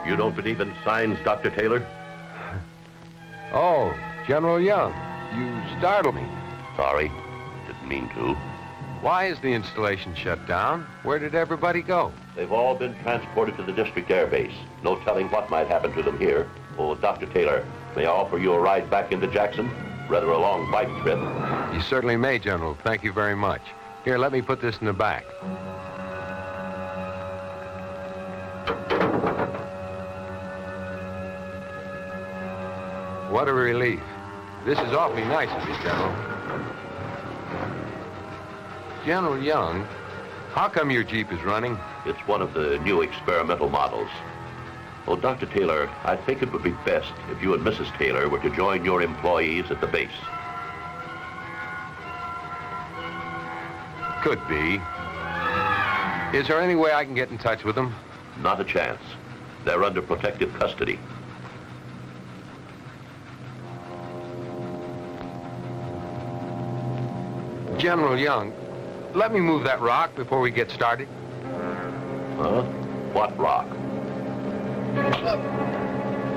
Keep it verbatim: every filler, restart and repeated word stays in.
You don't believe in signs, Doctor Taylor? Oh, General Young, you startled me. Sorry, didn't mean to. Why is the installation shut down? Where did everybody go? They've all been transported to the district air base. No telling what might happen to them here. Oh, Doctor Taylor, may I offer you a ride back into Jackson? Rather a long bike trip. You certainly may, General. Thank you very much. Here, let me put this in the back. What a relief. This is awfully nice of you, General. General Young, how come your Jeep is running? It's one of the new experimental models. Oh, Doctor Taylor, I think it would be best if you and Missus Taylor were to join your employees at the base. Could be. Is there any way I can get in touch with them? Not a chance. They're under protective custody. General Young, let me move that rock before we get started. Huh? What rock?